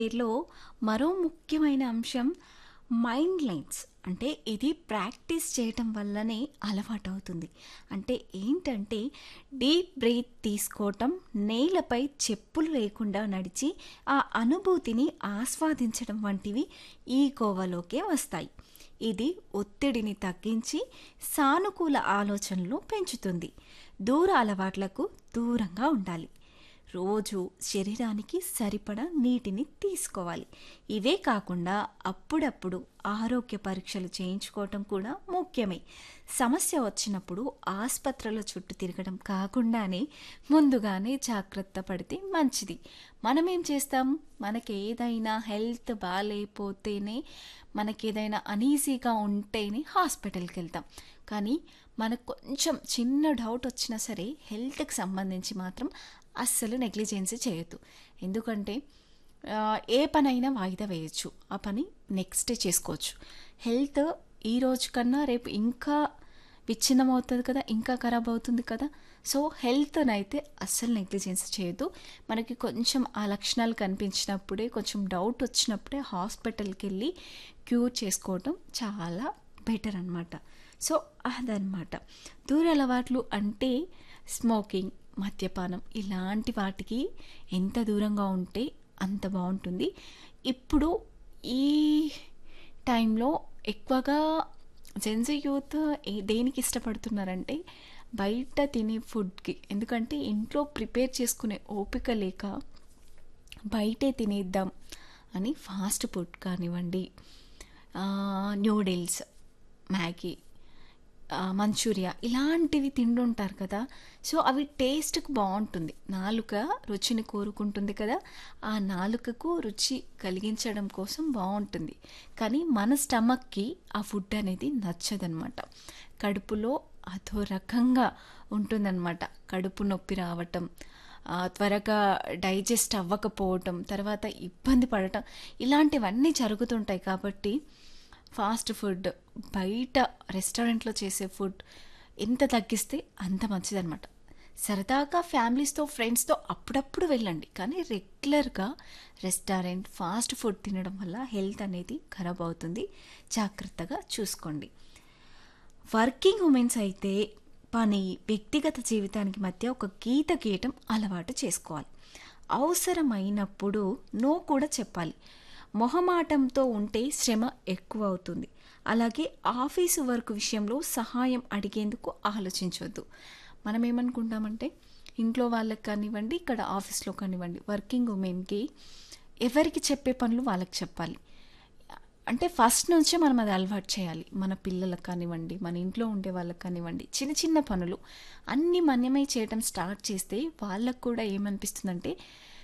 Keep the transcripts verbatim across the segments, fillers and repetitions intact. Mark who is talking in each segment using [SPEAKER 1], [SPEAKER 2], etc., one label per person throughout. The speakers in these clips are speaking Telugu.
[SPEAKER 1] లో మరో ముఖ్యమైన అంశం మైండ్ లైన్స్. అంటే ఇది ప్రాక్టీస్ చేయటం వల్లనే అలవాటవుతుంది. అంటే ఏంటంటే డీప్ బ్రీత్ తీసుకోవటం, నేలపై చెప్పులు లేకుండా నడిచి ఆ అనుభూతిని ఆస్వాదించడం వంటివి ఈ కోవలోకే వస్తాయి. ఇది ఒత్తిడిని తగ్గించి సానుకూల ఆలోచనలు పెంచుతుంది. దూర అలవాట్లకు దూరంగా ఉండాలి. రోజు శరీరానికి సరిపడా నీటిని తీసుకోవాలి. ఇవే కాకుండా అప్పుడప్పుడు ఆరోగ్య పరీక్షలు చేయించుకోవటం కూడా ముఖ్యమే. సమస్య వచ్చినప్పుడు ఆసుపత్రుల చుట్టూ తిరగడం కాకుండానే ముందుగానే జాగ్రత్త పడితే మంచిది. మనం ఏం చేస్తాం, మనకి ఏదైనా హెల్త్ బాగాలేకపోతేనే, మనకి ఏదైనా అనీజీగా ఉంటేనే హాస్పిటల్కి వెళ్తాం. కానీ మనకు కొంచెం చిన్న డౌట్ వచ్చినా సరే హెల్త్కి సంబంధించి మాత్రం అస్సలు నెగ్లిజెన్సీ చేయొద్దు. ఎందుకంటే ఆ, ఏ పనైనా వాయిదా వేయచ్చు, ఆ పని నెక్స్ట్ డే చేసుకోవచ్చు. హెల్త్ ఈ రోజు కన్నా రేపు ఇంకా విచ్ఛిన్నమవుతుంది కదా, ఇంకా ఖరాబ్ అవుతుంది కదా. సో హెల్త్ని అయితే అస్సలు నెగ్లిజెన్స్ చేయొద్దు. మనకి కొంచెం ఆ లక్షణాలు కనిపించినప్పుడే, కొంచెం డౌట్ వచ్చినప్పుడే హాస్పిటల్కి వెళ్ళి క్యూర్ చేసుకోవటం చాలా బెటర్ అనమాట. సో అదనమాట. దూర అలవాట్లు అంటే స్మోకింగ్, మద్యపానం ఇలాంటి వాటికి ఎంత దూరంగా ఉంటే అంత బాగుంటుంది. ఇప్పుడు ఈ టైంలో ఎక్కువగా జెన్జీ యూత్ ఏ దేనికి ఇష్టపడుతున్నారంటే బయట తినే ఫుడ్కి. ఎందుకంటే ఇంట్లో ప్రిపేర్ చేసుకునే ఓపిక లేక బయటే తినేద్దాం అని ఫాస్ట్ ఫుడ్ కానివ్వండి, న్యూడిల్స్, మ్యాగీ, మంచూరియా ఇలాంటివి తింటుంటారు కదా. సో అవి టేస్ట్కి బాగుంటుంది, నాలుక రుచిని కోరుకుంటుంది కదా. ఆ నాలుకకు రుచి కలిగించడం కోసం బాగుంటుంది. కానీ మన స్టమక్కి ఆ ఫుడ్ అనేది నచ్చదనమాట. కడుపులో అదో రకంగా ఉంటుందన్నమాట. కడుపు నొప్పి రావటం, త్వరగా డైజెస్ట్ అవ్వకపోవటం, తర్వాత ఇబ్బంది పడటం ఇలాంటివన్నీ జరుగుతుంటాయి. కాబట్టి ఫాస్ట్ ఫుడ్, బయట రెస్టారెంట్లో చేసే ఫుడ్ ఎంత తగ్గిస్తే అంత మంచిదన్నమాట. సరదాగా ఫ్యామిలీస్తో, ఫ్రెండ్స్తో అప్పుడప్పుడు వెళ్ళండి. కానీ రెగ్యులర్గా రెస్టారెంట్, ఫాస్ట్ ఫుడ్ తినడం వల్ల హెల్త్ అనేది ఖరాబ్ అవుతుంది. జాగ్రత్తగా చూసుకోండి. వర్కింగ్ ఉమెన్స్ అయితే పని, వ్యక్తిగత జీవితానికి మధ్య ఒక గీత గీయటం అలవాటు చేసుకోవాలి. అవసరమైనప్పుడు నో కూడా చెప్పాలి. మొహమాటంతో ఉంటే శ్రమ ఎక్కువ అవుతుంది. అలాగే ఆఫీసు వర్క్ విషయంలో సహాయం అడిగేందుకు ఆలోచించవద్దు. మనం ఏమనుకుంటామంటే ఇంట్లో వాళ్ళకి కానివ్వండి, ఇక్కడ ఆఫీస్లో కానివ్వండి, వర్కింగ్ ఉమెన్కి ఎవరికి చెప్పే పనులు వాళ్ళకి చెప్పాలి. అంటే ఫస్ట్ నుంచే మనం అది అలవాటు చేయాలి. మన పిల్లలకు కానివ్వండి, మన ఇంట్లో ఉండే వాళ్ళకి కానివ్వండి, చిన్న చిన్న పనులు అన్నీ మనమే చేయటం స్టార్ట్ చేస్తే వాళ్ళకు కూడా ఏమనిపిస్తుందంటే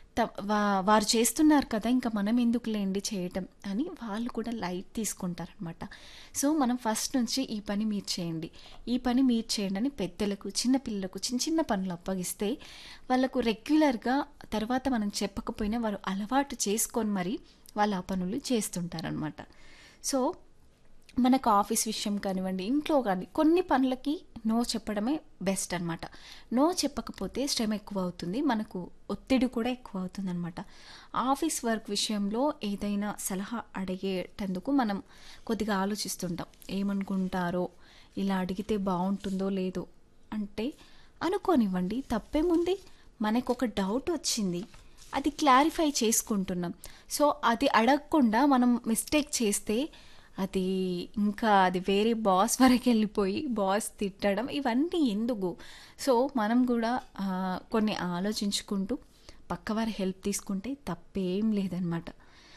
[SPEAKER 1] వారు చేస్తున్నారు కదా, ఇంకా మనం ఎందుకులేండి చేయటం అని వాళ్ళు కూడా లైట్ తీసుకుంటారనమాట. సో మనం ఫస్ట్ నుంచి ఈ పని మీరు చేయండి, ఈ పని మీరు చేయండి అని పెద్దలకు, చిన్నపిల్లలకు చిన్న చిన్న పనులు అప్పగిస్తే వాళ్ళకు రెగ్యులర్గా తర్వాత మనం చెప్పకపోయినా వారు అలవాటు చేసుకొని మరి వాళ్ళు ఆ పనులు చేస్తుంటారనమాట. సో మనకు ఆఫీస్ విషయం కానివ్వండి, ఇంట్లో కానీ కొన్ని పనులకి నో చెప్పడమే బెస్ట్ అనమాట. నో చెప్పకపోతే శ్రమ ఎక్కువ అవుతుంది, మనకు ఒత్తిడి కూడా ఎక్కువ అవుతుంది అనమాట. ఆఫీస్ వర్క్ విషయంలో ఏదైనా సలహా అడిగేటందుకు మనం కొద్దిగా ఆలోచిస్తుంటాం. ఏమనుకుంటారో, ఇలా అడిగితే బాగుంటుందో లేదో అంటే అనుకోనివ్వండి, తప్పేముంది. మనకు ఒక డౌట్ వచ్చింది, అది క్లారిఫై చేసుకుంటున్నాం. సో అది అడగకుండా మనం మిస్టేక్ చేస్తే అది ఇంకా అది వేరే బాస్ వరకు వెళ్ళిపోయి బాస్ తిట్టడం ఇవన్నీ ఎందుకు. సో మనం కూడా కొన్ని ఆలోచించుకుంటూ పక్కవారి హెల్ప్ తీసుకుంటే తప్పేం లేదనమాట.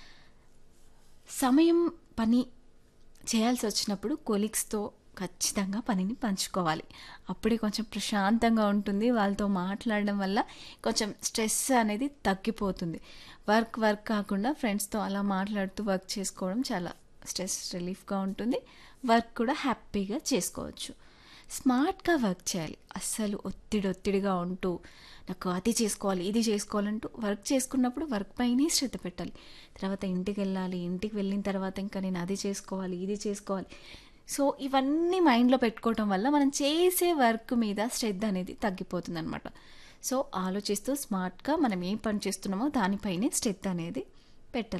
[SPEAKER 1] సమయం పని చేయాల్సి వచ్చినప్పుడు కొలీగ్స్తో ఖచ్చితంగా పనిని పంచుకోవాలి. అప్పుడే కొంచెం ప్రశాంతంగా ఉంటుంది. వాళ్ళతో మాట్లాడడం వల్ల కొంచెం స్ట్రెస్ అనేది తగ్గిపోతుంది. వర్క్ వర్క్ కాకుండా ఫ్రెండ్స్తో అలా మాట్లాడుతూ వర్క్ చేసుకోవడం చాలా స్ట్రెస్ రిలీఫ్గా ఉంటుంది. వర్క్ కూడా హ్యాపీగా చేసుకోవచ్చు. స్మార్ట్గా వర్క్ చేయాలి. అస్సలు ఒత్తిడి ఒత్తిడిగా ఉంటూ నాకు అది చేసుకోవాలి, ఇది చేసుకోవాలంటూ వర్క్ చేసుకున్నప్పుడు వర్క్ పైనే శ్రద్ధ పెట్టాలి. తర్వాత ఇంటికి వెళ్ళాలి, ఇంటికి వెళ్ళిన తర్వాత ఇంకా నేను అది చేసుకోవాలి, ఇది చేసుకోవాలి. సో ఇవన్నీ మైండ్లో పెట్టుకోవటం వల్ల మనం చేసే వర్క్ మీద శ్రద్ధ అనేది తగ్గిపోతుంది అనమాట. సో ఆలోచిస్తూ స్మార్ట్గా మనం ఏం పని చేస్తున్నామో దానిపైనే శ్రద్ధ అనేది పెట్టాలి.